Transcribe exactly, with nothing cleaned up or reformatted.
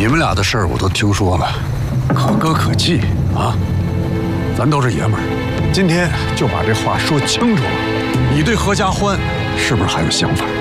你们俩的事儿我都听说了，可歌可泣啊！咱都是爷们儿，今天就把这话说清楚了。你对合家欢是不是还有想法？